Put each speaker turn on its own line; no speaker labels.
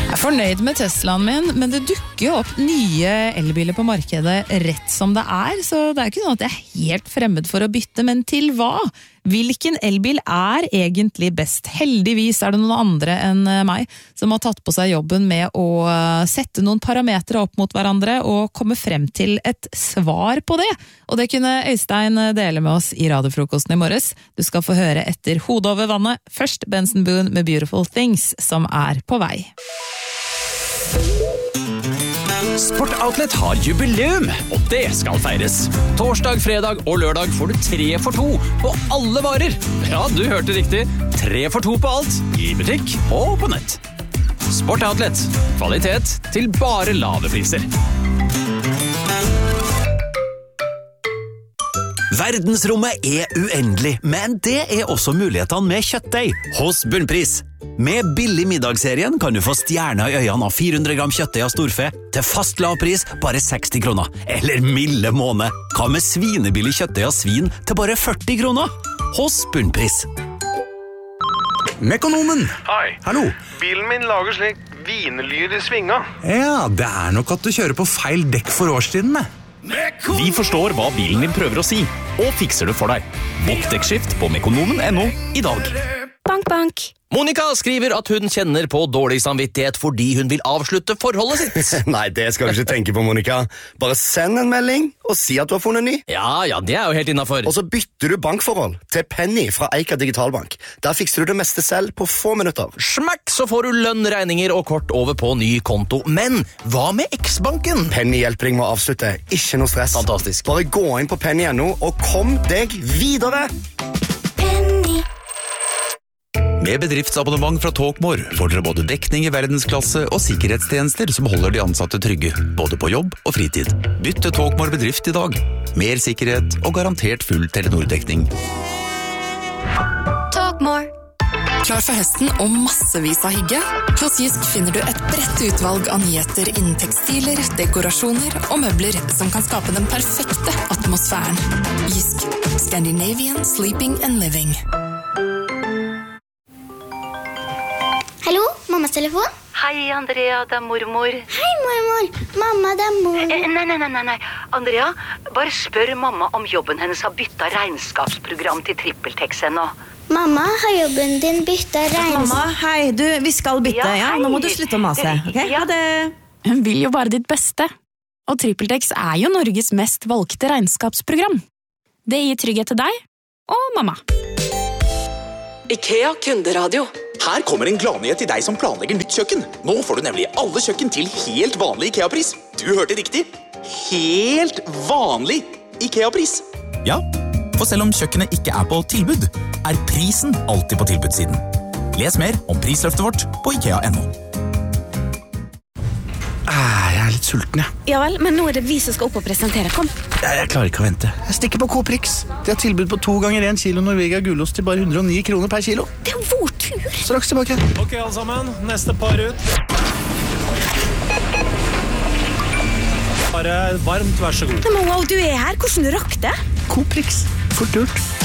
Jeg er fornøyd med Teslaen min, men det dukker jo opp nye elbiler på markedet rett som det er, så det er ikke sånn at jeg er helt fremmed for å bytte, men til hva? Hvilken elbil er egentlig best? Heldigvis er det noen andre enn meg som har tatt på seg jobben med å sette noen parametre opp mot hverandre og komme frem til et svar på det. Og det kunne Øystein dele med oss i radiofrokosten i morges. Du skal få høre etter hodet over vannet. Først Benson Boone med Beautiful Things, som er på vei.
Sport Outlet har jubileum, og det skal feires. Torsdag, fredag og lørdag får du 3 for 2 på alle varer. Ja, du hørte riktig. 3 for 2 på alt, i butikk og på nett. Sport Outlet. Kvalitet til bare lave priser.
Verdensrommet er uendelig, men det er også mulighetene med kjøttdeig hos Bunnpris. Med billig middagsserien kan du få stjerner i øynene av 400 gram kjøttdeig av storfe til fast lavpris bare 60 kroner. Eller milde måne. Hva med svinebillig kjøttdeig av svin til bare 40 kroner? Hos Bunnpris.
Mekonomen!
Hei.
Hallo.
Bilen min lager slik vinelyd i svinga.
Ja, det er nok at du kjører på feil dekk for årstidene.
Vi forstår hva bilen din prøver å si, og fikser det for deg. Bokk dekkskift på mekonomen.no i dag.
Bank, bank.
Monica skriver at hun kjenner på dårlig samvittighet fordi hun vil avslutte forholdet sitt.
Nei, det skal du ikke tenke på, Monica. Bare send en melding og si at du har funnet ny.
Ja, det er jo helt innenfor.
Og så bytter du bankforhold til Penny fra Eika Digitalbank. Der fikser du det meste selv på få minutter.
Smakk, så får du lønn, regninger og kort over på ny konto. Men hva med X-banken?
Penny hjelper deg med å avslutte. Ikke noe stress.
Fantastisk.
Bare gå inn på penny.no og kom deg videre.
Med bedriftsabonnement fra Talkmore får dere både dekning i verdensklasse og sikkerhetstjenester som holder de ansatte trygge, både på jobb og fritid. Bytt til Talkmore bedrift i dag. Mer sikkerhet og garantert full Telenor-dekning.
Talkmore. Klar for høsten og massevis av hygge? Hos Jysk finner du et bredt utvalg av nyheter innen tekstiler, dekorasjoner og møbler som kan skape den perfekte atmosfæren. Jysk. Scandinavian Sleeping and Living.
Hallo, mammas telefon?
Hei, Andrea, det er mormor.
Hei, mormor. Mamma, det er mor.
Nei. Andrea, bare spør mamma om jobben hennes har byttet regnskapsprogram til TrippelTex ennå.
Mamma, har jobben din byttet
Mamma, hei, vi skal bytte, ja, nå må du slutte å mase, ok?
Ja.
Ha det.
Hun vil jo bare ditt beste. Og TrippelTex er jo Norges mest valgte regnskapsprogram. Det gir trygghet til deg og mamma.
IKEA kunderadio. Her kommer en gladnyhet til deg som planlegger nytt kjøkken. Nå får du nemlig alle kjøkken til helt vanlig IKEA-pris. Du hørte riktig. Helt vanlig IKEA-pris.
Ja, for selv om kjøkkenet ikke er på tilbud, er prisen alltid på tilbudssiden. Les mer om prisløftet vårt på IKEA.no.
Jeg er litt sulten, jeg.
Ja vel, men nå er det vi som skal opp og presentere. Kom.
Jeg klarer ikke å vente. Jeg stikker på Coprix. De har tilbud på 2 ganger 1 kilo Norvegia gulost til bare 109 kroner per kilo.
Det er jo vår tur.
Straks tilbake.
Ok, alle sammen. Neste par ut. Bare varmt, vær så god.
Men wow, du er her. Hvordan rakk det?
Coprix. Fort gjort.